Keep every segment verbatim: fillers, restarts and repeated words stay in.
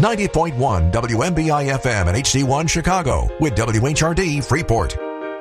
ninety point one W M B I F M and H D one Chicago with W H R D Freeport.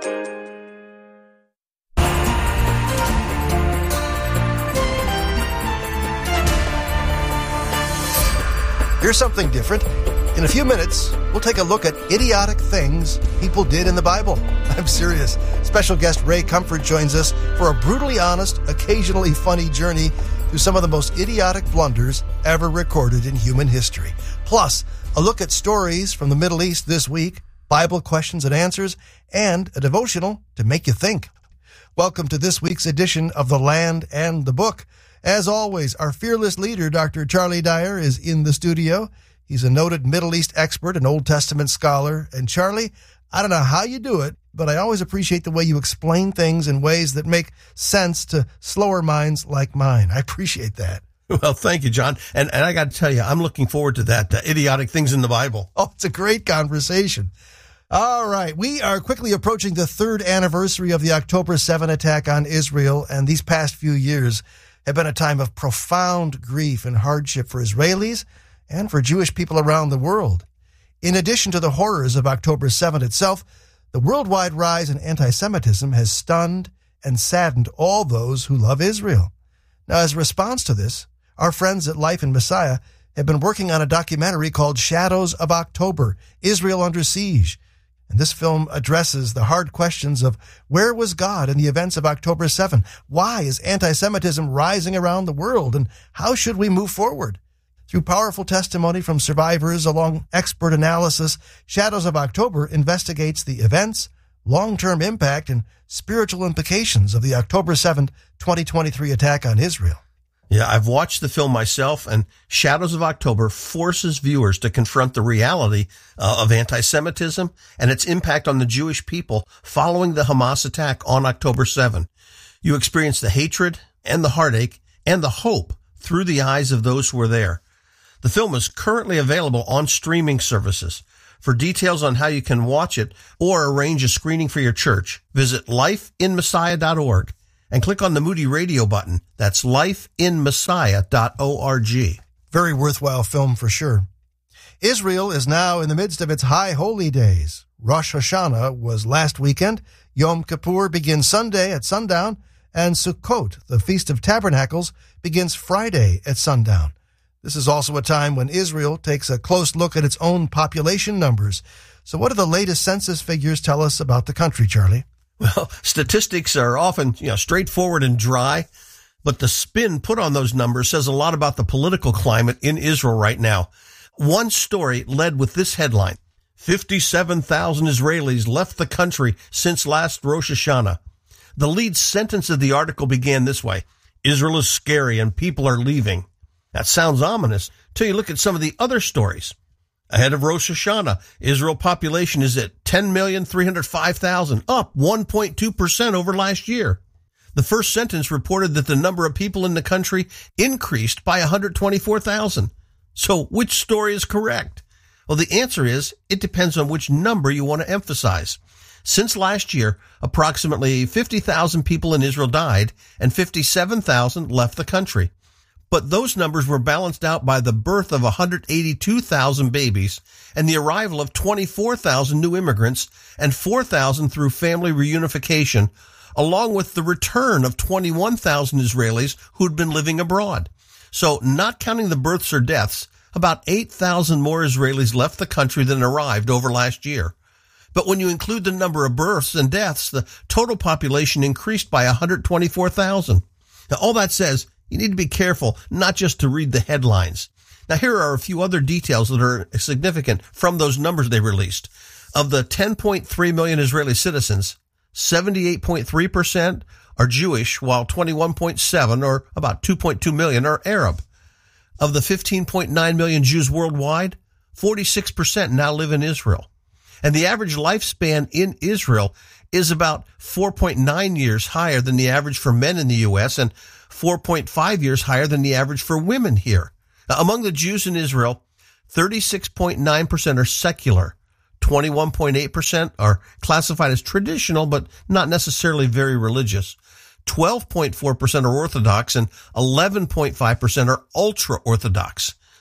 Here's something different. In a few minutes, we'll take a look at idiotic things people did in the Bible. I'm serious. Special guest Ray Comfort joins us for a brutally honest, occasionally funny journey through some of the most idiotic blunders ever recorded in human history. Plus, a look at stories from the Middle East this week, Bible questions and answers, and a devotional to make you think. Welcome to this week's edition of The Land and the Book. As always, our fearless leader, Doctor Charlie Dyer, is in the studio. He's a noted Middle East expert and Old Testament scholar. And Charlie, I don't know how you do it, but I always appreciate the way you explain things in ways that make sense to slower minds like mine. I appreciate that. Well, thank you, John. And, and I got to tell you, I'm looking forward to that, uh, idiotic things in the Bible. Oh, it's a great conversation. All right. We are quickly approaching the third anniversary of the October seventh attack on Israel, and these past few years have been a time of profound grief and hardship for Israelis and for Jewish people around the world. In addition to the horrors of October seventh itself, the worldwide rise in anti-Semitism has stunned and saddened all those who love Israel. Now, as a response to this, our friends at Life in Messiah have been working on a documentary called Shadows of October, Israel Under Siege. And this film addresses the hard questions of where was God in the events of October seventh? Why is anti-Semitism rising around the world? And how should we move forward? Through powerful testimony from survivors along expert analysis, Shadows of October investigates the events, long-term impact, and spiritual implications of the October seventh, twenty twenty-three attack on Israel. Yeah, I've watched the film myself, and Shadows of October forces viewers to confront the reality uh, of anti-Semitism and its impact on the Jewish people following the Hamas attack on October seventh. You experience the hatred and the heartache and the hope through the eyes of those who were there. The film is currently available on streaming services. For details on how you can watch it or arrange a screening for your church, visit life in messiah dot org. And click on the Moody Radio button. That's life in messiah dot org. Very worthwhile film for sure. Israel is now in the midst of its high holy days. Rosh Hashanah was last weekend. Yom Kippur begins Sunday at sundown. And Sukkot, the Feast of Tabernacles, begins Friday at sundown. This is also a time when Israel takes a close look at its own population numbers. So what do the latest census figures tell us about the country, Charlie? Well, statistics are often, you know, straightforward and dry, but the spin put on those numbers says a lot about the political climate in Israel right now. One story led with this headline: fifty-seven thousand Israelis left the country since last Rosh Hashanah. The lead sentence of the article began this way: Israel is scary and people are leaving. That sounds ominous till you look at some of the other stories. Ahead of Rosh Hashanah, Israel population is at ten million three hundred five thousand, up one point two percent over last year. The first sentence reported that the number of people in the country increased by one hundred twenty-four thousand. So which story is correct? Well, the answer is it depends on which number you want to emphasize. Since last year, approximately fifty thousand people in Israel died and fifty-seven thousand left the country. But those numbers were balanced out by the birth of one hundred eighty-two thousand babies and the arrival of twenty-four thousand new immigrants and four thousand through family reunification, along with the return of twenty-one thousand Israelis who'd been living abroad. So not counting the births or deaths, about eight thousand more Israelis left the country than arrived over last year. But when you include the number of births and deaths, the total population increased by one hundred twenty-four thousand. Now, all that says, you need to be careful not just to read the headlines. Now, here are a few other details that are significant from those numbers they released. Of the ten point three million Israeli citizens, seventy-eight point three percent are Jewish, while twenty-one point seven, or about two point two million, are Arab. Of the fifteen point nine million Jews worldwide, forty-six percent now live in Israel. And the average lifespan in Israel is about four point nine years higher than the average for men in the U S and four point five years higher than the average for women here. Now, among the Jews in Israel, thirty-six point nine percent are secular, twenty-one point eight percent are classified as traditional but not necessarily very religious, twelve point four percent are Orthodox, and eleven point five percent are ultra-Orthodox.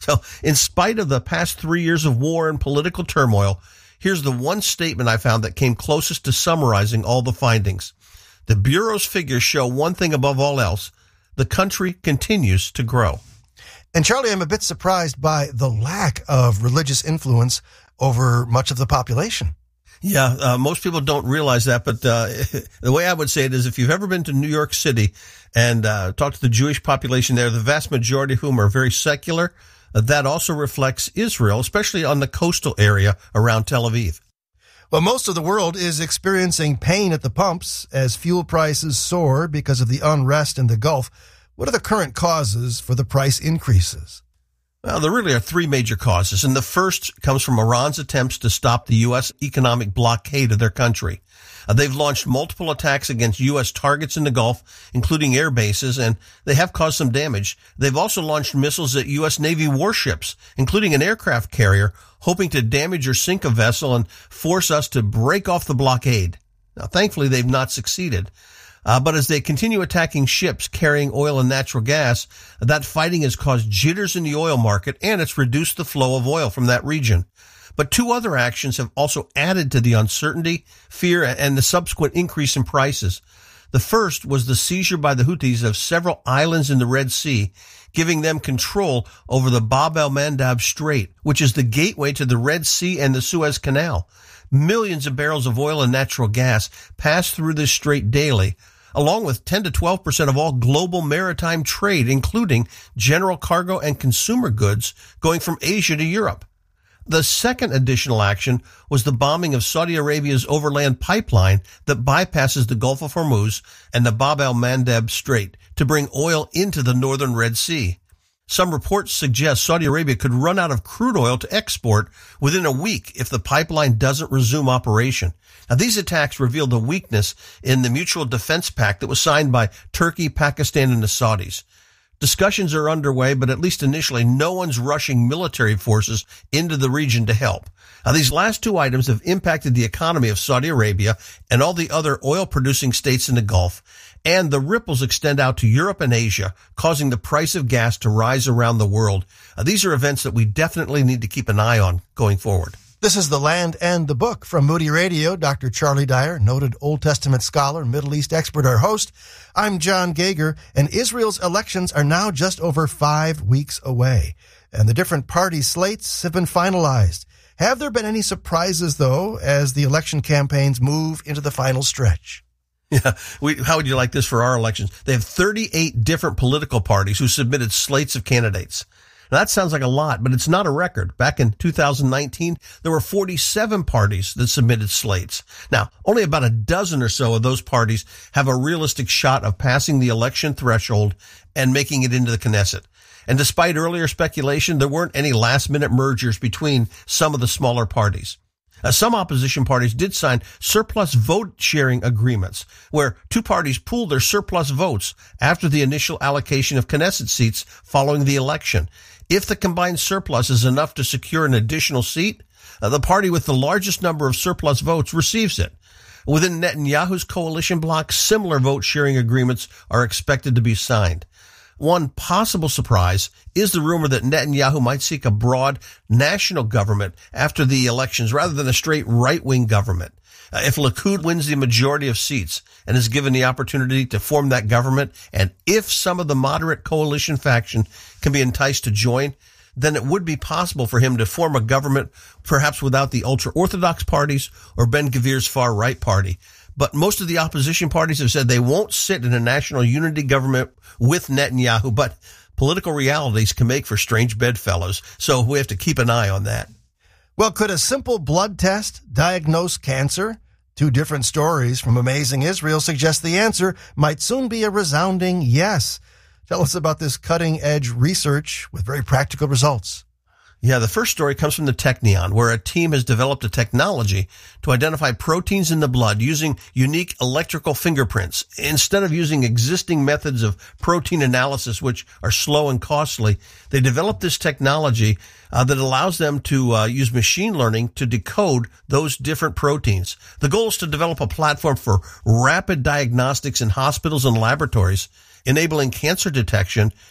So in spite of the past three years of war and political turmoil, here's the one statement I found that came closest to summarizing all the findings. The Bureau's figures show one thing above all else: the country continues to grow. And Charlie, I'm a bit surprised by the lack of religious influence over much of the population. Yeah, uh, most people don't realize that, but uh, the way I would say it is if you've ever been to New York City and uh, talked to the Jewish population there, the vast majority of whom are very secular, uh, that also reflects Israel, especially on the coastal area around Tel Aviv. Well, most of the world is experiencing pain at the pumps as fuel prices soar because of the unrest in the Gulf. What are the current causes for the price increases? Well, there really are three major causes, and the first comes from Iran's attempts to stop the U S economic blockade of their country. Uh, they've launched multiple attacks against U S targets in the Gulf, including air bases, and they have caused some damage. They've also launched missiles at U S Navy warships, including an aircraft carrier, hoping to damage or sink a vessel and force us to break off the blockade. Now, thankfully, they've not succeeded. Uh, but as they continue attacking ships carrying oil and natural gas, that fighting has caused jitters in the oil market, and it's reduced the flow of oil from that region. But two other actions have also added to the uncertainty, fear, and the subsequent increase in prices. The first was the seizure by the Houthis of several islands in the Red Sea, giving them control over the Bab el-Mandab Strait, which is the gateway to the Red Sea and the Suez Canal. Millions of barrels of oil and natural gas pass through this strait daily, along with ten to twelve percent of all global maritime trade, including general cargo and consumer goods going from Asia to Europe. The second additional action was the bombing of Saudi Arabia's overland pipeline that bypasses the Gulf of Hormuz and the Bab el-Mandab Strait to bring oil into the northern Red Sea. Some reports suggest Saudi Arabia could run out of crude oil to export within a week if the pipeline doesn't resume operation. Now, these attacks reveal the weakness in the Mutual Defense Pact that was signed by Turkey, Pakistan, and the Saudis. Discussions are underway, but at least initially, no one's rushing military forces into the region to help. Now, these last two items have impacted the economy of Saudi Arabia and all the other oil-producing states in the Gulf, and the ripples extend out to Europe and Asia, causing the price of gas to rise around the world. Uh, these are events that we definitely need to keep an eye on going forward. This is The Land and the Book from Moody Radio. Doctor Charlie Dyer, noted Old Testament scholar, Middle East expert, our host. I'm John Gager, and Israel's elections are now just over five weeks away, and the different party slates have been finalized. Have there been any surprises, though, as the election campaigns move into the final stretch? Yeah, we, how would you like this for our elections? They have thirty-eight different political parties who submitted slates of candidates. Now, that sounds like a lot, but it's not a record. Back in two thousand nineteen, there were forty-seven parties that submitted slates. Now, only about a dozen or so of those parties have a realistic shot of passing the election threshold and making it into the Knesset. And despite earlier speculation, there weren't any last-minute mergers between some of the smaller parties. Uh, some opposition parties did sign surplus vote-sharing agreements, where two parties pooled their surplus votes after the initial allocation of Knesset seats following the election. If the combined surplus is enough to secure an additional seat, uh, the party with the largest number of surplus votes receives it. Within Netanyahu's coalition bloc, similar vote-sharing agreements are expected to be signed. One possible surprise is the rumor that Netanyahu might seek a broad national government after the elections rather than a straight right-wing government. Uh, if Likud wins the majority of seats and is given the opportunity to form that government, and if some of the moderate coalition faction can be enticed to join, then it would be possible for him to form a government perhaps without the ultra-Orthodox parties or Ben-Gvir's far-right party. But most of the opposition parties have said they won't sit in a national unity government with Netanyahu, but political realities can make for strange bedfellows, so we have to keep an eye on that. Well, could a simple blood test diagnose cancer? Two different stories from Amazing Israel suggest the answer might soon be a resounding yes. Tell us about this cutting-edge research with very practical results. Yeah, the first story comes from the Technion, where a team has developed a technology to identify proteins in the blood using unique electrical fingerprints. Instead of using existing methods of protein analysis, which are slow and costly, they developed this technology uh, that allows them to uh, use machine learning to decode those different proteins. The goal is to develop a platform for rapid diagnostics in hospitals and laboratories, enabling cancer detection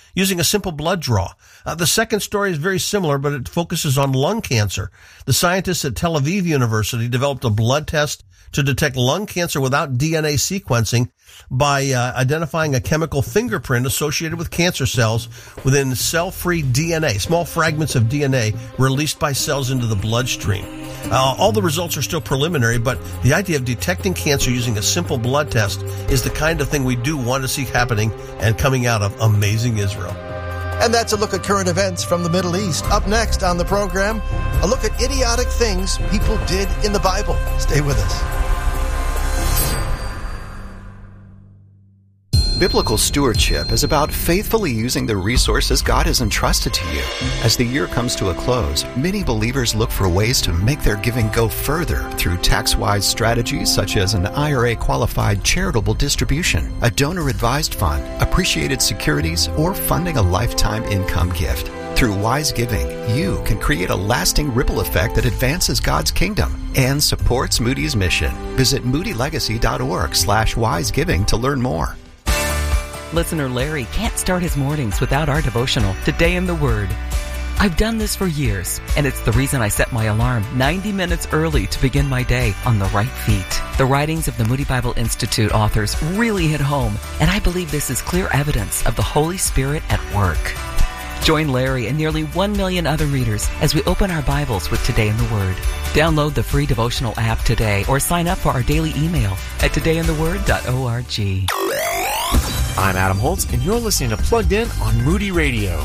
using a simple blood draw. Uh, the second story is very similar, but it focuses on lung cancer. The scientists at Tel Aviv University developed a blood test to detect lung cancer without D N A sequencing by uh, identifying a chemical fingerprint associated with cancer cells within cell-free D N A, small fragments of D N A released by cells into the bloodstream. Uh, all the results are still preliminary, but the idea of detecting cancer using a simple blood test is the kind of thing we do want to see happening and coming out of Amazing Israel. And that's a look at current events from the Middle East. Up next on the program, a look at idiotic things people did in the Bible. Stay with us. Biblical stewardship is about faithfully using the resources God has entrusted to you. As the year comes to a close, many believers look for ways to make their giving go further through tax-wise strategies such as an I R A-qualified charitable distribution, a donor-advised fund, appreciated securities, or funding a lifetime income gift. Through wise giving, you can create a lasting ripple effect that advances God's kingdom and supports Moody's mission. Visit moodylegacy.org slash wisegiving to learn more. Listener Larry can't start his mornings without our devotional, Today in the Word. I've done this for years, and it's the reason I set my alarm ninety minutes early to begin my day on the right feet. The writings of the Moody Bible Institute authors really hit home, and I believe this is clear evidence of the Holy Spirit at work. Join Larry and nearly one million other readers as we open our Bibles with Today in the Word. Download the free devotional app today or sign up for our daily email at today in the word dot org. I'm Adam Holtz, and you're listening to Plugged In on Moody Radio.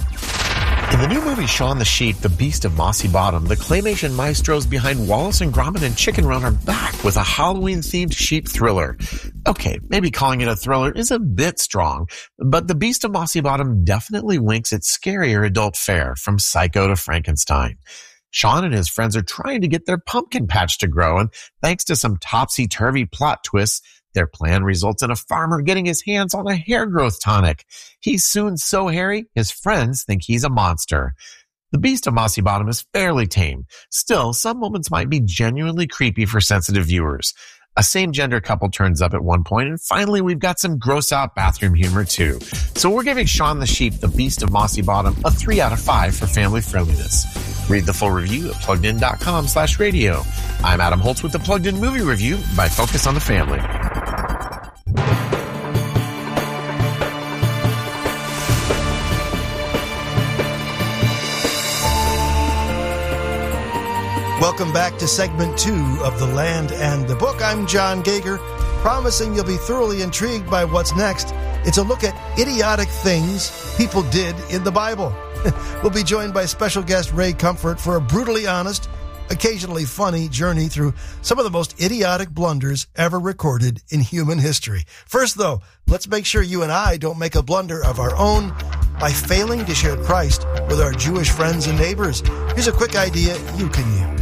In the new movie Shaun the Sheep, The Beast of Mossy Bottom, the claymation maestros behind Wallace and Gromit and Chicken Run are back with a Halloween-themed sheep thriller. Okay, maybe calling it a thriller is a bit strong, but The Beast of Mossy Bottom definitely winks at scarier adult fare, from Psycho to Frankenstein. Shaun and his friends are trying to get their pumpkin patch to grow, and thanks to some topsy-turvy plot twists, their plan results in a farmer getting his hands on a hair growth tonic. He's soon so hairy, his friends think he's a monster. The Beast of Mossy Bottom is fairly tame. Still, some moments might be genuinely creepy for sensitive viewers. A same-gender couple turns up at one point, and finally we've got some gross-out bathroom humor too. So we're giving Shaun the Sheep, The Beast of Mossy Bottom, a three out of five for family friendliness. Read the full review at pluggedin.com slash radio. I'm Adam Holtz with the Plugged In Movie Review by Focus on the Family. Welcome back to segment two of The Land and the Book. I'm John Gager, promising you'll be thoroughly intrigued by what's next. It's a look at idiotic things people did in the Bible. We'll be joined by special guest Ray Comfort for a brutally honest, occasionally funny journey through some of the most idiotic blunders ever recorded in human history. First, though, let's make sure you and I don't make a blunder of our own by failing to share Christ with our Jewish friends and neighbors. Here's a quick idea you can use.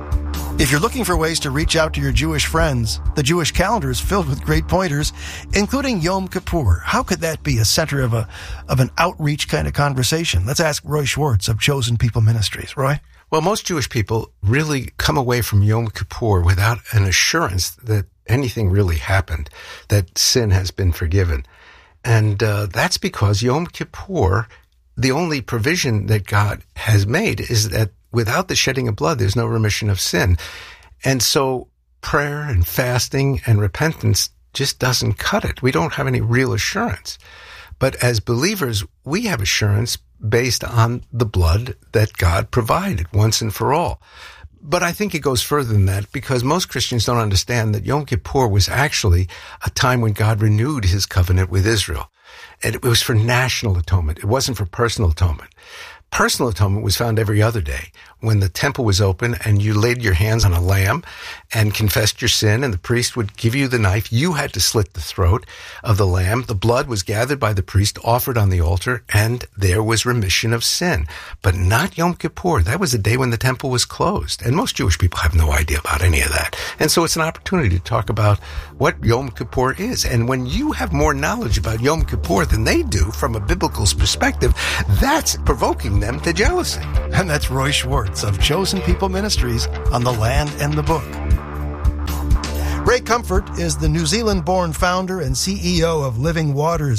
If you're looking for ways to reach out to your Jewish friends, the Jewish calendar is filled with great pointers, including Yom Kippur. How could that be a center of a of an outreach kind of conversation? Let's ask Roy Schwartz of Chosen People Ministries. Roy? Well, most Jewish people really come away from Yom Kippur without an assurance that anything really happened, that sin has been forgiven. And uh, that's because Yom Kippur, the only provision that God has made is that without the shedding of blood, there's no remission of sin. And so prayer and fasting and repentance just doesn't cut it. We don't have any real assurance. But as believers, we have assurance based on the blood that God provided once and for all. But I think it goes further than that, because most Christians don't understand that Yom Kippur was actually a time when God renewed his covenant with Israel. And it was for national atonement. It wasn't for personal atonement. Personal atonement was found every other day when the temple was open and you laid your hands on a lamb and confessed your sin, and the priest would give you the knife. You had to slit the throat of the lamb. The blood was gathered by the priest, offered on the altar, and there was remission of sin. But not Yom Kippur. That was the day when the temple was closed. And most Jewish people have no idea about any of that. And so it's an opportunity to talk about what Yom Kippur is. And when you have more knowledge about Yom Kippur than they do from a biblical perspective, that's provoking them to jealousy. And that's Roy Schwartz of Chosen People Ministries on The Land and the Book. Ray Comfort is the New Zealand-born founder and C E O of Living Waters.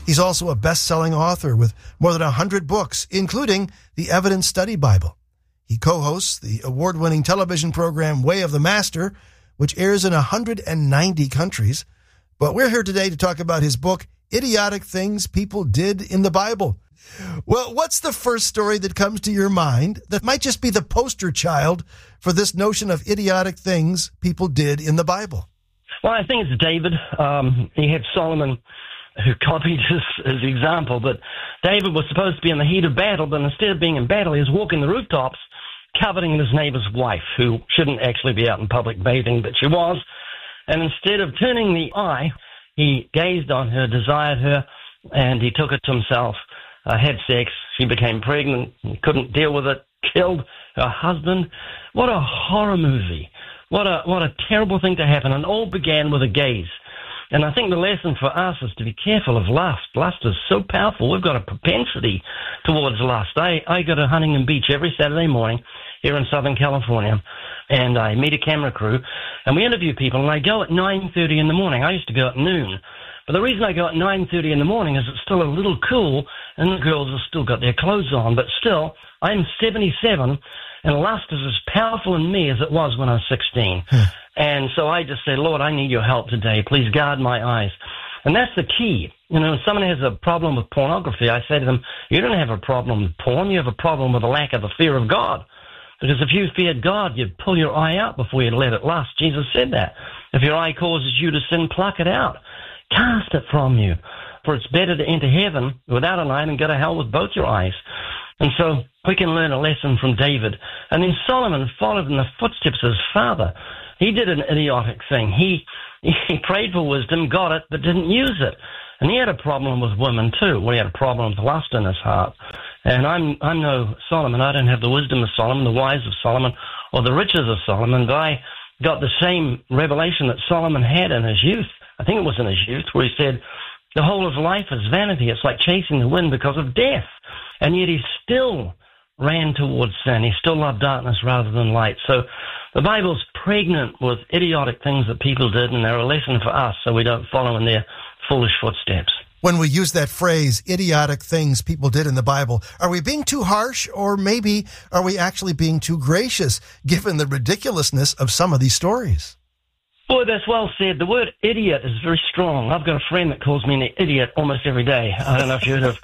He's also a best-selling author with more than one hundred books, including the Evidence Study Bible. He co-hosts the award-winning television program Way of the Master, which airs in one hundred ninety countries. But we're here today to talk about his book, Idiotic Things People Did in the Bible. Well, what's the first story that comes to your mind that might just be the poster child for this notion of idiotic things people did in the Bible? Well, I think it's David. Um, he had Solomon who copied his, his example, but David was supposed to be in the heat of battle, but instead of being in battle, he was walking the rooftops, coveting his neighbor's wife, who shouldn't actually be out in public bathing, but she was. And instead of turning the eye, he gazed on her, desired her, and he took it to himself. Uh, had sex, she became pregnant, he couldn't deal with it, killed her husband. What a horror movie. What a what a terrible thing to happen. And all began with a gaze. And I think the lesson for us is to be careful of lust. Lust is so powerful. We've got a propensity towards lust. I, I go to Huntington Beach every Saturday morning here in Southern California, and I meet a camera crew, and we interview people, and I go at nine thirty in the morning. I used to go at noon. But the reason I go at nine thirty in the morning is it's still a little cool, and the girls have still got their clothes on. But still, I'm seventy-seven, and lust is as powerful in me as it was when I was sixteen. Hmm. And so I just say, Lord, I need your help today. Please guard my eyes. And that's the key. You know, when someone has a problem with pornography, I say to them, you don't have a problem with porn. You have a problem with a lack of the fear of God. Because if you feared God, you'd pull your eye out before you'd let it lust. Jesus said that. If your eye causes you to sin, pluck it out. Cast it from you. For it's better to enter heaven without an eye than go to hell with both your eyes. And so we can learn a lesson from David. And then Solomon followed in the footsteps of his father. He did an idiotic thing. He he prayed for wisdom, got it, but didn't use it. And he had a problem with women too. Well, he had a problem with lust in his heart. And I'm I'm no Solomon. I don't have the wisdom of Solomon, the wise of Solomon, or the riches of Solomon. But I got the same revelation that Solomon had in his youth. I think it was in his youth, where he said, the whole of life is vanity. It's like chasing the wind because of death. And yet he still ran towards sin. He still loved darkness rather than light. So the Bible's pregnant with idiotic things that people did, and they're a lesson for us so we don't follow in their foolish footsteps. When we use that phrase, idiotic things people did in the Bible, are we being too harsh, or maybe are we actually being too gracious, given the ridiculousness of some of these stories? Boy, that's well said. The word idiot is very strong. I've got a friend that calls me an idiot almost every day. I don't know if you've heard of,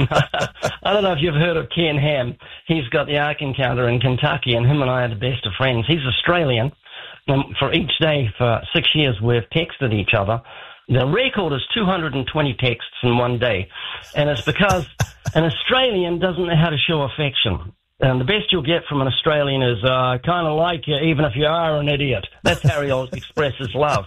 I don't know if you've heard of Ken Ham. He's got the Ark Encounter in Kentucky, and him and I are the best of friends. He's Australian, and for each day for six years we've texted each other. The record is two hundred twenty texts in one day, and it's because an Australian doesn't know how to show affection. And the best you'll get from an Australian is, uh, I kind of like you, even if you are an idiot. That's how he'll express his love.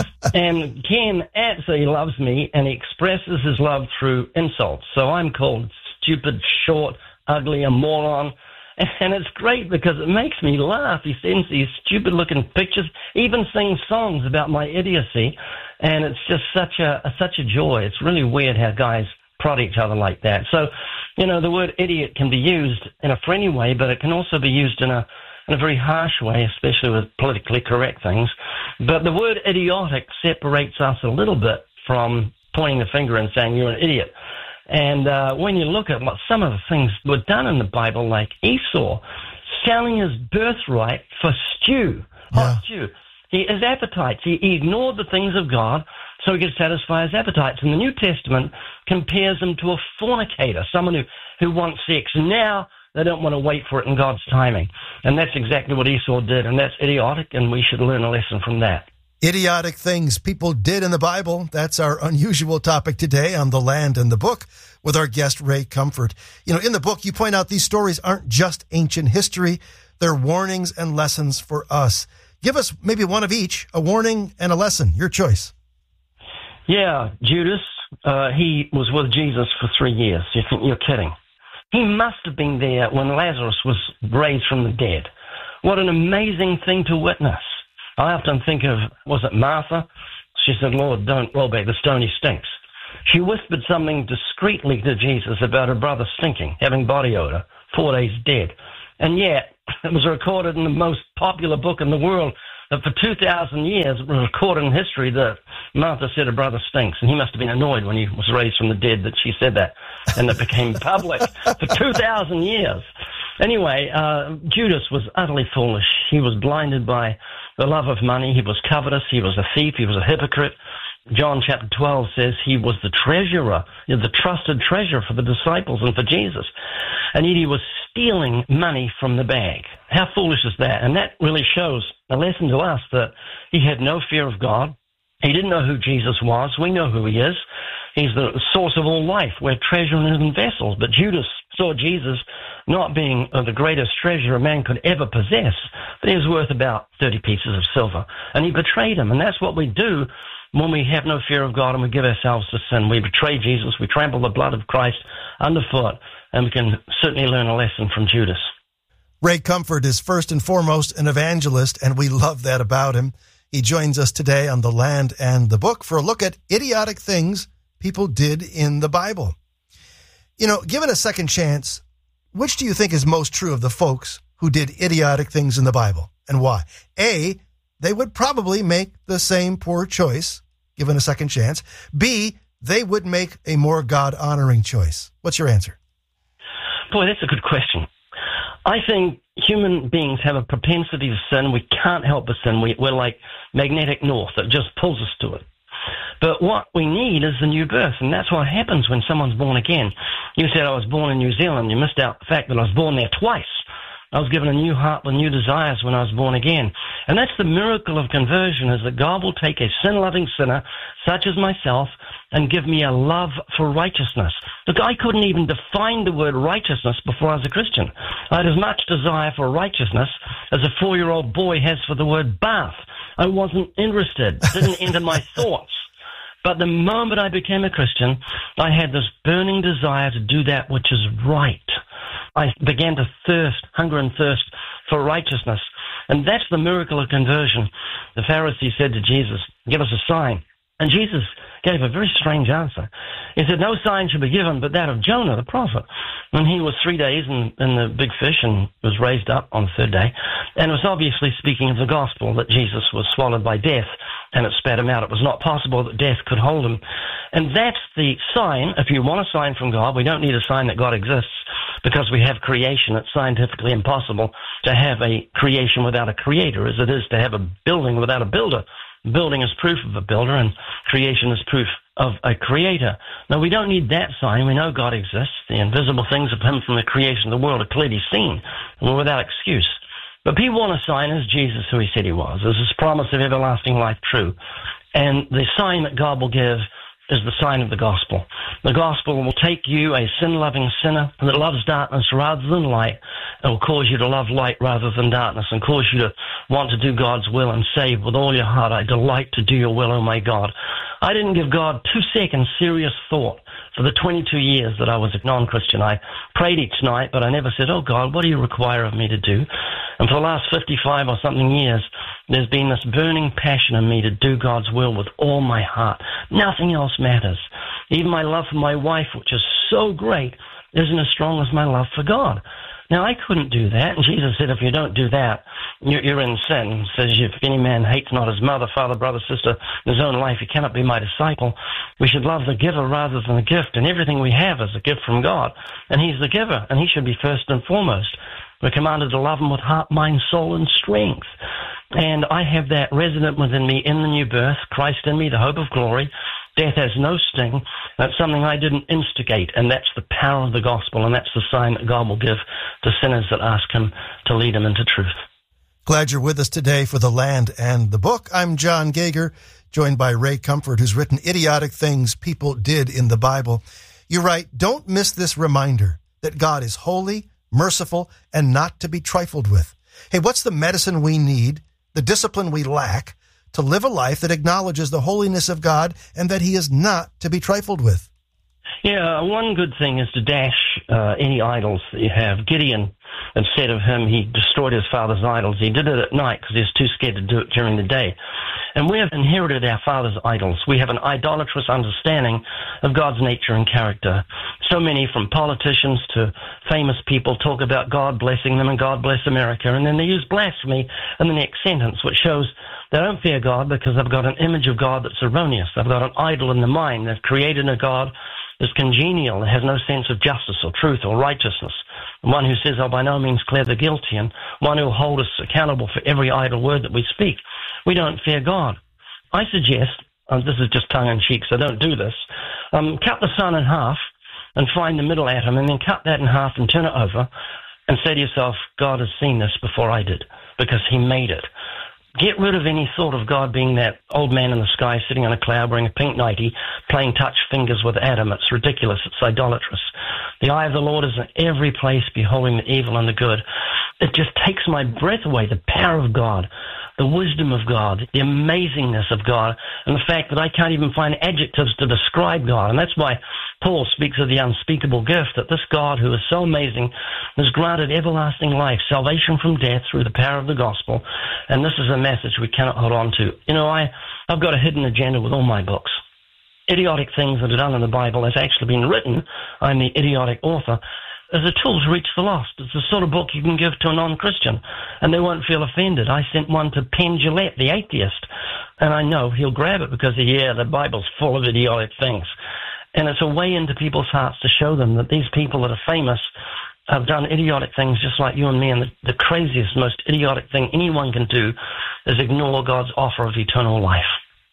And Ken absolutely loves me, and he expresses his love through insults. So I'm called stupid, short, ugly, a moron. And it's great because it makes me laugh. He sends these stupid-looking pictures, even sings songs about my idiocy, and it's just such a, a such a joy. It's really weird how guys prod each other like that. So, you know, the word idiot can be used in a friendly way, but it can also be used in a in a very harsh way, especially with politically correct things. But the word idiotic separates us a little bit from pointing the finger and saying you're an idiot. And uh, when you look at what some of the things were done in the Bible, like Esau selling his birthright for stew, hot yeah. stew, he, his appetites, he, he ignored the things of God so he could satisfy his appetites. And the New Testament compares him to a fornicator, someone who, who wants sex. And now they don't want to wait for it in God's timing. And that's exactly what Esau did, and that's idiotic, and we should learn a lesson from that. Idiotic things people did in the Bible. That's our unusual topic today on The Land and the Book with our guest, Ray Comfort. You know, in the book, you point out these stories aren't just ancient history. They're warnings and lessons for us. Give us maybe one of each, a warning and a lesson. Your choice. Yeah, Judas, uh, he was with Jesus for three years. You think you're kidding? He must have been there when Lazarus was raised from the dead. What an amazing thing to witness. I often think of, was it Martha? She said, Lord, don't roll back the stone, he stinks. She whispered something discreetly to Jesus about her brother stinking, having body odor, four days dead. And yet, it was recorded in the most popular book in the world, that for two thousand years, it was recorded in history that Martha said her brother stinks, and he must have been annoyed when he was raised from the dead that she said that, and it became public for two thousand years. Anyway, uh, Judas was utterly foolish. He was blinded by the love of money. He was covetous. He was a thief. He was a hypocrite. John chapter twelve says he was the treasurer, the trusted treasurer for the disciples and for Jesus. And yet he was stealing money from the bag. How foolish is that? And that really shows a lesson to us that he had no fear of God. He didn't know who Jesus was. We know who he is. He's the source of all life. We're treasure in hidden vessels. But Judas saw Jesus not being the greatest treasure a man could ever possess, but he was worth about thirty pieces of silver. And he betrayed him. And that's what we do when we have no fear of God and we give ourselves to sin. We betray Jesus. We trample the blood of Christ underfoot. And we can certainly learn a lesson from Judas. Ray Comfort is first and foremost an evangelist, and we love that about him. He joins us today on The Land and the Book for a look at idiotic things people did in the Bible. You know, given a second chance, which do you think is most true of the folks who did idiotic things in the Bible, and why? A, they would probably make the same poor choice, given a second chance. B, they would make a more God-honoring choice. What's your answer? Boy, that's a good question. I think human beings have a propensity to sin. We can't help but sin. We, we're like magnetic north that just pulls us to it. But what we need is the new birth, and that's what happens when someone's born again. You said I was born in New Zealand. You missed out the fact that I was born there twice. I was given a new heart with new desires when I was born again. And that's the miracle of conversion, is that God will take a sin-loving sinner, such as myself, and give me a love for righteousness. Look, I couldn't even define the word righteousness before I was a Christian. I had as much desire for righteousness as a four-year-old boy has for the word bath. I wasn't interested, didn't enter my thoughts. But the moment I became a Christian, I had this burning desire to do that which is right. I began to thirst, hunger and thirst for righteousness. And that's the miracle of conversion. The Pharisees said to Jesus, give us a sign. And Jesus gave a very strange answer. He said, no sign should be given but that of Jonah, the prophet. And he was three days in, in the big fish and was raised up on the third day. And it was obviously speaking of the gospel that Jesus was swallowed by death and it spat him out. It was not possible that death could hold him. And that's the sign. If you want a sign from God, we don't need a sign that God exists because we have creation. It's scientifically impossible to have a creation without a creator, as it is to have a building without a builder. Building is proof of a builder, and creation is proof of a creator. Now, we don't need that sign. We know God exists. The invisible things of him from the creation of the world are clearly seen, and we're without excuse. But people want a sign. Is Jesus who he said he was? Is his promise of everlasting life true? And the sign that God will give is the sign of the gospel. The gospel will take you, a sin-loving sinner that loves darkness rather than light. It will cause you to love light rather than darkness and cause you to want to do God's will and say with all your heart, I delight to do your will, O my God. I didn't give God two seconds serious thought for the twenty-two years that I was a non-Christian. I prayed each night, but I never said, oh God, what do you require of me to do? And for the last fifty-five or something years, there's been this burning passion in me to do God's will with all my heart. Nothing else matters. Even my love for my wife, which is so great, isn't as strong as my love for God. Now, I couldn't do that. And Jesus said, if you don't do that, you're, you're in sin. He says, if any man hates not his mother, father, brother, sister, his own life, he cannot be my disciple. We should love the giver rather than the gift. And everything we have is a gift from God. And he's the giver, and he should be first and foremost. We're commanded to love him with heart, mind, soul, and strength. And I have that resident within me in the new birth, Christ in me, the hope of glory. Death has no sting. That's something I didn't instigate, and that's the power of the gospel, and that's the sign that God will give to sinners that ask him to lead them into truth. Glad you're with us today for The Land and the Book. I'm John Gager, joined by Ray Comfort, who's written Idiotic Things People Did in the Bible. You write, don't miss this reminder that God is holy, merciful, and not to be trifled with. Hey, what's the medicine we need, the discipline we lack, to live a life that acknowledges the holiness of God and that he is not to be trifled with? Yeah, one good thing is to dash uh, any idols that you have. Gideon and said of him he destroyed his father's idols. He did it at night because he was too scared to do it during the day. And we have inherited our father's idols. We have an idolatrous understanding of God's nature and character. So many, from politicians to famous people, talk about God blessing them and God bless America, and then they use blasphemy in the next sentence, which shows they don't fear God because they've got an image of God that's erroneous. They've got an idol in the mind. They've created a God that's congenial, that has no sense of justice or truth or righteousness. One who says, I'll by no means clear the guilty, and one who will hold us accountable for every idle word that we speak. We don't fear God. I suggest, and this is just tongue-in-cheek, so don't do this, um, cut the sun in half and find the middle atom, and then cut that in half and turn it over and say to yourself, God has seen this before I did, because he made it. Get rid of any thought of God being that old man in the sky sitting on a cloud wearing a pink nightie, playing touch fingers with Adam. It's ridiculous. It's idolatrous. The eye of the Lord is in every place, beholding the evil and the good. It just takes my breath away, the power of God, the wisdom of God, the amazingness of God, and the fact that I can't even find adjectives to describe God. And that's why Paul speaks of the unspeakable gift, that this God who is so amazing has granted everlasting life, salvation from death through the power of the gospel. And this is a message we cannot hold on to. You know, I, I've got a hidden agenda with all my books. Idiotic things that are done in the Bible has actually been written. I'm the idiotic author. As a tool to reach the lost. It's the sort of book you can give to a non-Christian, and they won't feel offended. I sent one to Penn Jillette, the atheist, and I know he'll grab it because, yeah, the Bible's full of idiotic things. And it's a way into people's hearts to show them that these people that are famous have done idiotic things just like you and me, and the, the craziest, most idiotic thing anyone can do is ignore God's offer of eternal life.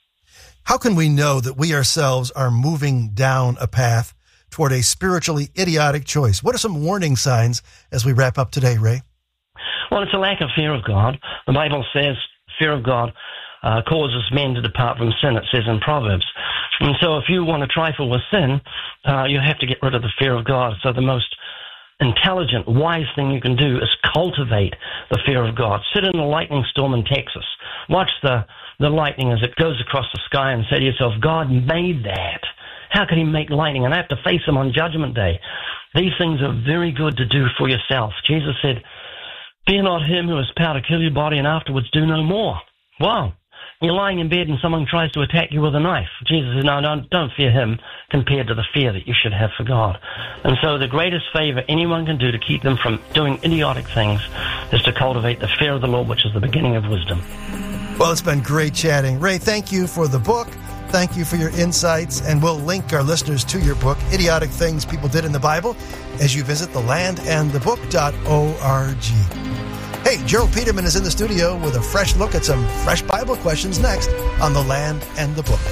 How can we know that we ourselves are moving down a path toward a spiritually idiotic choice? What are some warning signs as we wrap up today, Ray? Well, it's a lack of fear of God. The Bible says fear of God uh, causes men to depart from sin, it says in Proverbs. And so if you want to trifle with sin, uh, you have to get rid of the fear of God. So the most intelligent, wise thing you can do is cultivate the fear of God. Sit in a lightning storm in Texas. Watch the, the lightning as it goes across the sky and say to yourself, God made that. How could he make lightning? And I have to face him on Judgment Day. These things are very good to do for yourself. Jesus said, fear not him who has power to kill your body and afterwards do no more. Wow. You're lying in bed and someone tries to attack you with a knife. Jesus said, no, don't, don't fear him compared to the fear that you should have for God. And so the greatest favor anyone can do to keep them from doing idiotic things is to cultivate the fear of the Lord, which is the beginning of wisdom. Well, it's been great chatting. Ray, thank you for the book. Thank you for your insights, and we'll link our listeners to your book, Idiotic Things People Did in the Bible, as you visit the land and the book dot org. Hey, Gerald Peterman is in the studio with a fresh look at some fresh Bible questions next on The Land and the Book.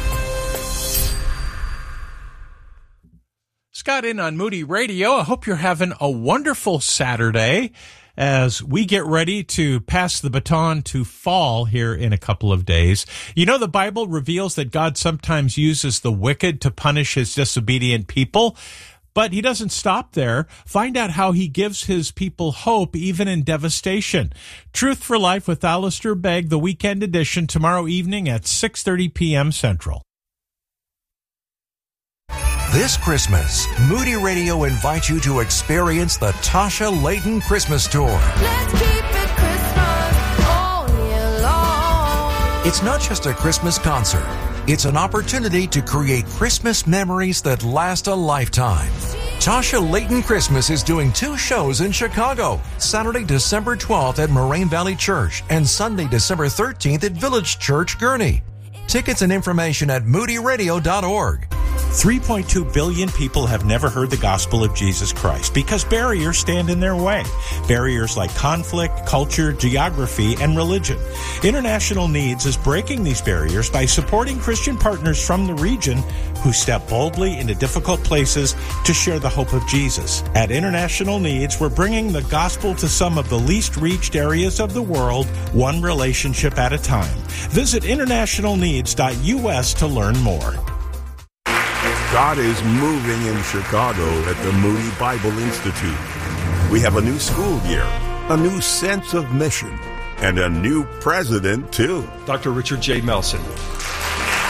Scott in on Moody Radio. I hope you're having a wonderful Saturday as we get ready to pass the baton to fall here in a couple of days. You know, the Bible reveals that God sometimes uses the wicked to punish his disobedient people, but he doesn't stop there. Find out how he gives his people hope even in devastation. Truth for Life with Alistair Begg, the weekend edition, tomorrow evening at six thirty p.m. Central. This Christmas, Moody Radio invites you to experience the Tasha Layton Christmas Tour. Let's keep it Christmas all year long. It's not just a Christmas concert. It's an opportunity to create Christmas memories that last a lifetime. Tasha Layton Christmas is doing two shows in Chicago, Saturday, December twelfth at Moraine Valley Church and Sunday, December thirteenth at Village Church, Gurnee. Tickets and information at moody radio dot org. three point two billion people have never heard the gospel of Jesus Christ because barriers stand in their way. Barriers like conflict, culture, geography, and religion. International Needs is breaking these barriers by supporting Christian partners from the region who step boldly into difficult places to share the hope of Jesus. At International Needs, we're bringing the gospel to some of the least reached areas of the world, one relationship at a time. Visit international needs dot u s to learn more. God is moving in Chicago at the Moody Bible Institute. We have a new school year, a new sense of mission, and a new president, too. Doctor Richard J. Melson.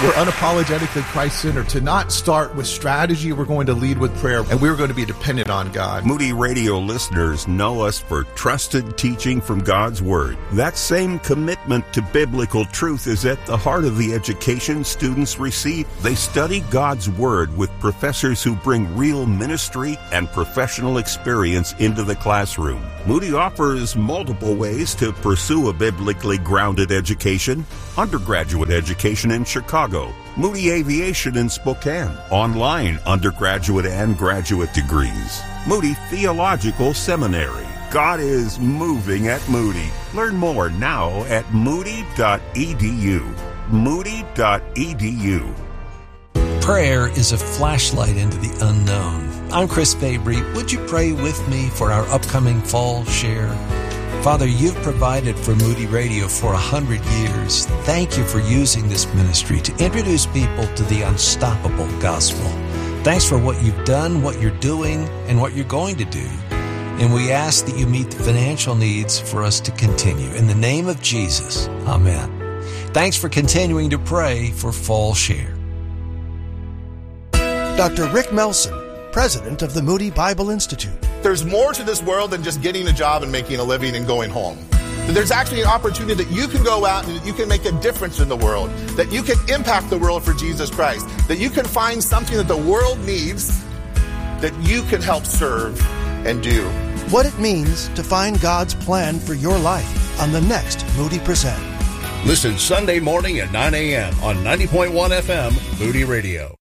We're unapologetically Christ-centered. To not start with strategy, we're going to lead with prayer, and we're going to be dependent on God. Moody Radio listeners know us for trusted teaching from God's Word. That same commitment to biblical truth is at the heart of the education students receive. They study God's Word with professors who bring real ministry and professional experience into the classroom. Moody offers multiple ways to pursue a biblically grounded education. Undergraduate education in Chicago, Moody Aviation in Spokane, online undergraduate and graduate degrees, Moody Theological Seminary. God is moving at Moody. Learn more now at moody dot e d u. moody dot e d u. Prayer is a flashlight into the unknown. I'm Chris Fabry. Would you pray with me for our upcoming fall share? Father, you've provided for Moody Radio for a hundred years. Thank you for using this ministry to introduce people to the unstoppable gospel. Thanks for what you've done, what you're doing, and what you're going to do. And we ask that you meet the financial needs for us to continue. In the name of Jesus, amen. Thanks for continuing to pray for Fall Share. Doctor Rick Melson, president of the Moody Bible Institute. There's more to this world than just getting a job and making a living and going home. There's actually an opportunity that you can go out and you can make a difference in the world, that you can impact the world for Jesus Christ, that you can find something that the world needs that you can help serve and do. What it means to find God's plan for your life on the next Moody Present. Listen Sunday morning at nine a.m. on ninety point one F M, Moody Radio.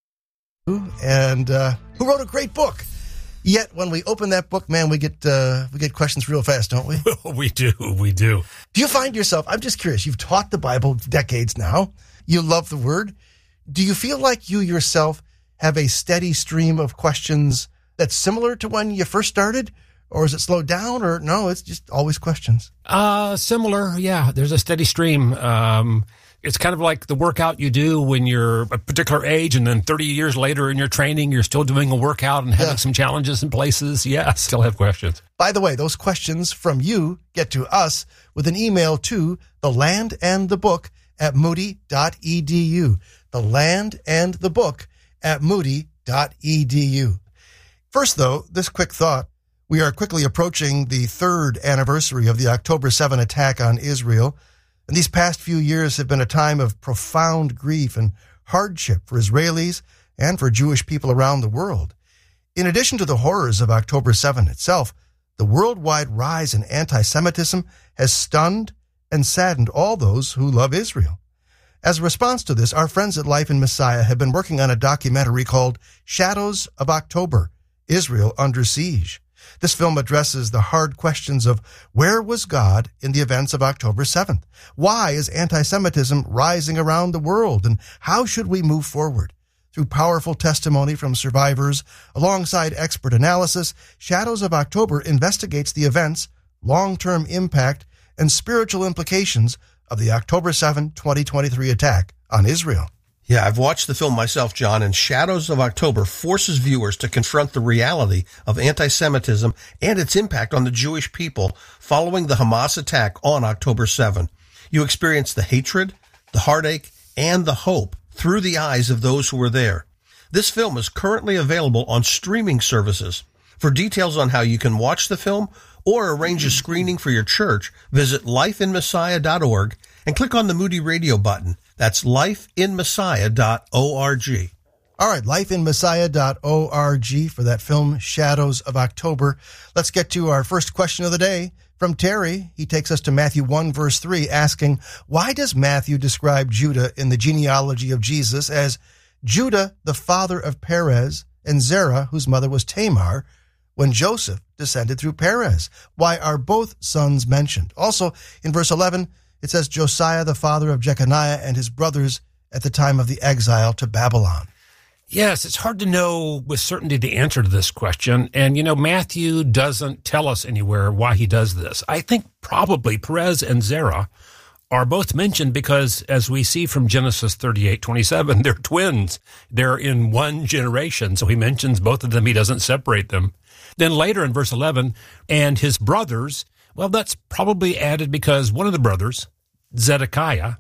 And uh, who wrote a great book. Yet when we open that book, man, we get uh, we get questions real fast, don't we? we do, we do. Do you find yourself, I'm just curious, you've taught the Bible decades now. You love the Word. Do you feel like you yourself have a steady stream of questions that's similar to when you first started? Or is it slowed down? Or no, it's just always questions? Uh, similar, yeah. There's a steady stream. Um It's kind of like the workout you do when you're a particular age, and then thirty years later in your training, you're still doing a workout and having yeah. some challenges in places. Yeah, still have questions. By the way, those questions from you get to us with an email to the land and the book at moody dot e d u. The land and the book at moody dot e d u. First, though, this quick thought. We are quickly approaching the third anniversary of the October seventh attack on Israel. And these past few years have been a time of profound grief and hardship for Israelis and for Jewish people around the world. In addition to the horrors of October seventh itself, the worldwide rise in anti-Semitism has stunned and saddened all those who love Israel. As a response to this, our friends at Life in Messiah have been working on a documentary called Shadows of October, Israel Under Siege. This film addresses the hard questions of where was God in the events of October seventh? Why is anti-Semitism rising around the world? And how should we move forward? Through powerful testimony from survivors, alongside expert analysis, Shadows of October investigates the events, long-term impact, and spiritual implications of the October seventh, twenty twenty-three attack on Israel. Yeah, I've watched the film myself, John, and Shadows of October forces viewers to confront the reality of anti-Semitism and its impact on the Jewish people following the Hamas attack on October seventh. You experience the hatred, the heartache, and the hope through the eyes of those who were there. This film is currently available on streaming services. For details on how you can watch the film or arrange a screening for your church, visit life in messiah dot org and click on the Moody Radio button. That's life in messiah dot org. All right, life in messiah dot org for that film, Shadows of October. Let's get to our first question of the day from Terry. He takes us to Matthew one, verse three, asking, why does Matthew describe Judah in the genealogy of Jesus as Judah, the father of Perez, and Zerah, whose mother was Tamar, when Joseph descended through Perez? Why are both sons mentioned? Also, in verse eleven, it says Josiah, the father of Jeconiah, and his brothers at the time of the exile to Babylon. Yes, it's hard to know with certainty the answer to this question. And, you know, Matthew doesn't tell us anywhere why he does this. I think probably Perez and Zerah are both mentioned because, as we see from Genesis thirty-eight twenty-seven, they're twins. They're in one generation. So he mentions both of them. He doesn't separate them. Then later in verse eleven, and his brothers, well, that's probably added because one of the brothers, Zedekiah,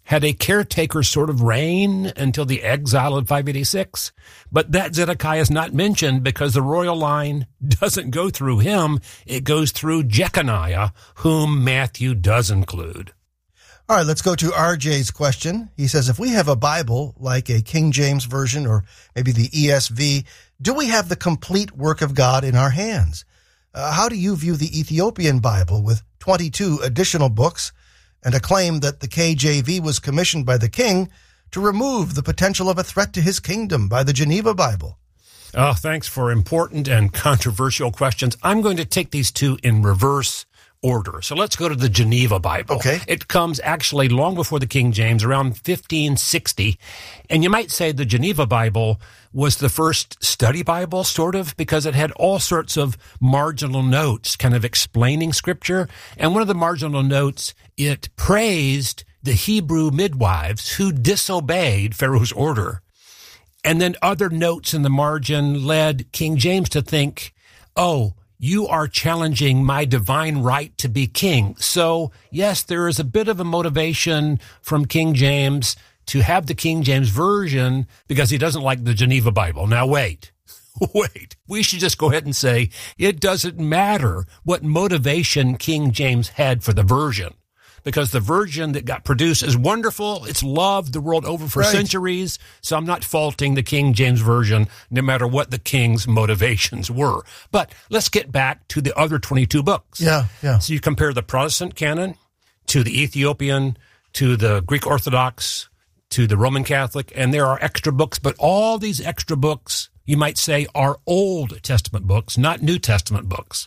had a caretaker sort of reign until the exile of five eighty-six. But that Zedekiah is not mentioned because the royal line doesn't go through him. It goes through Jeconiah, whom Matthew does include. All right, let's go to R J's question. He says, if we have a Bible like a King James Version or maybe the E S V, do we have the complete work of God in our hands? Uh, how do you view the Ethiopian Bible with twenty-two additional books and a claim that the K J V was commissioned by the king to remove the potential of a threat to his kingdom by the Geneva Bible? Oh, thanks for important and controversial questions. I'm going to take these two in reverse order. So let's go to the Geneva Bible. Okay. It comes actually long before the King James, around fifteen sixty. And you might say the Geneva Bible was the first study Bible, sort of, because it had all sorts of marginal notes kind of explaining Scripture. And one of the marginal notes, it praised the Hebrew midwives who disobeyed Pharaoh's order. And then other notes in the margin led King James to think, oh, you are challenging my divine right to be king. So, yes, there is a bit of a motivation from King James to have the King James Version because he doesn't like the Geneva Bible. Now, wait, wait. We should just go ahead and say it doesn't matter what motivation King James had for the version, because the version that got produced is wonderful. It's loved the world over for right. centuries. So I'm not faulting the King James Version, no matter what the king's motivations were. But let's get back to the other twenty-two books. Yeah, yeah. So you compare the Protestant canon to the Ethiopian, to the Greek Orthodox, to the Roman Catholic, and there are extra books. But all these extra books, you might say, are Old Testament books, not New Testament books.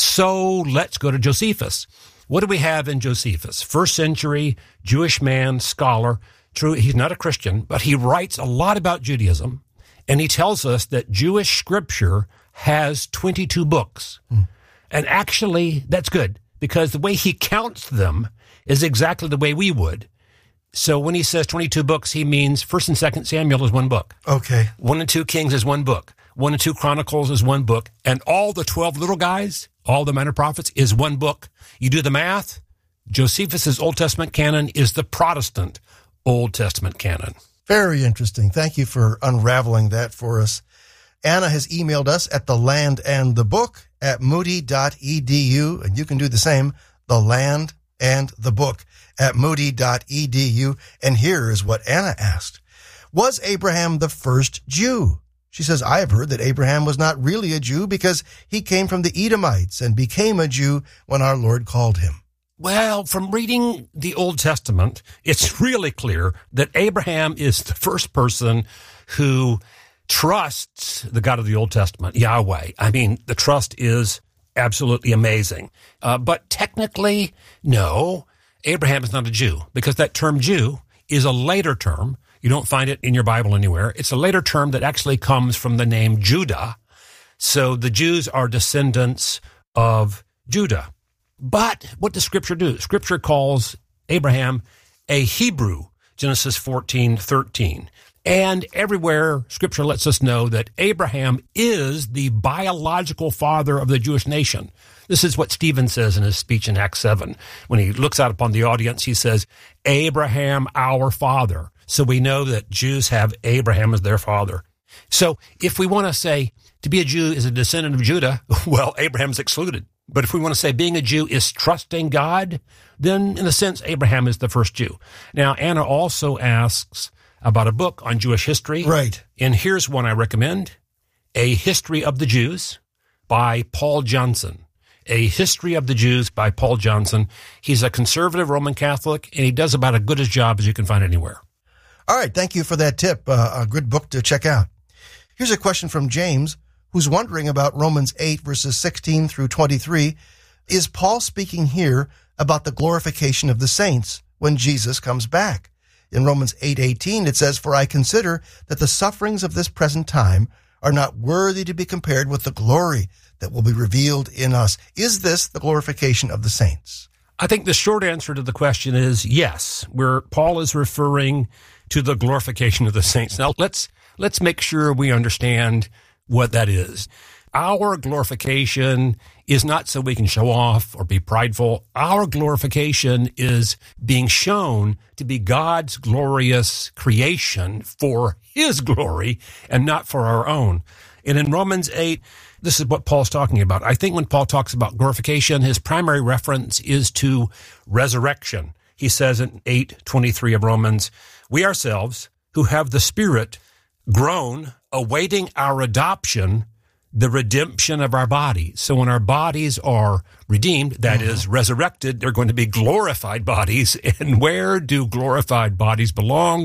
So let's go to Josephus. What do we have in Josephus? First century Jewish man, scholar. True, he's not a Christian, but he writes a lot about Judaism, and he tells us that Jewish scripture has twenty-two books. Mm. And actually, that's good, because the way he counts them is exactly the way we would. So when he says twenty-two books, he means First and Second Samuel is one book. Okay. One and Two Kings is one book. One and Two Chronicles is one book. And all the twelve little guys, all the minor prophets, is one book. You do the math, Josephus's Old Testament canon is the Protestant Old Testament canon. Very interesting. Thank you for unraveling that for us. Anna has emailed us at the land and the book at moody dot e d u, and you can do the same, the land and the book at moody dot e d u. And here is what Anna asked. Was Abraham the first Jew? She says, I have heard that Abraham was not really a Jew because he came from the Edomites and became a Jew when our Lord called him. Well, from reading the Old Testament, it's really clear that Abraham is the first person who trusts the God of the Old Testament, Yahweh. I mean, the trust is absolutely amazing. Uh, but technically, no, Abraham is not a Jew, because that term Jew is a later term. You don't find it in your Bible anywhere. It's a later term that actually comes from the name Judah. So the Jews are descendants of Judah. But what does Scripture do? Scripture calls Abraham a Hebrew, Genesis fourteen thirteen. And everywhere Scripture lets us know that Abraham is the biological father of the Jewish nation. This is what Stephen says in his speech in Acts seven. When he looks out upon the audience, he says, Abraham, our father. So we know that Jews have Abraham as their father. So if we want to say to be a Jew is a descendant of Judah, well, Abraham's excluded. But if we want to say being a Jew is trusting God, then in a sense, Abraham is the first Jew. Now, Anna also asks about a book on Jewish history. Right. And here's one I recommend, A History of the Jews by Paul Johnson. A History of the Jews by Paul Johnson. He's a conservative Roman Catholic, and he does about as good a job as you can find anywhere. All right, thank you for that tip. Uh, a good book to check out. Here's a question from James, who's wondering about Romans eight, verses sixteen through twenty-three. Is Paul speaking here about the glorification of the saints when Jesus comes back? In Romans eight eighteen, it says, For I consider that the sufferings of this present time are not worthy to be compared with the glory that will be revealed in us. Is this the glorification of the saints? I think the short answer to the question is yes, where Paul is referring to the glorification of the saints. Now, let's let's make sure we understand what that is. Our glorification is not so we can show off or be prideful. Our glorification is being shown to be God's glorious creation for his glory and not for our own. And in Romans eight, this is what Paul's talking about. I think when Paul talks about glorification, his primary reference is to resurrection. He says in eight twenty-three of Romans, we ourselves who have the Spirit groan, awaiting our adoption, the redemption of our bodies. So when our bodies are redeemed, that mm-hmm. is resurrected, they're going to be glorified bodies. And where do glorified bodies belong?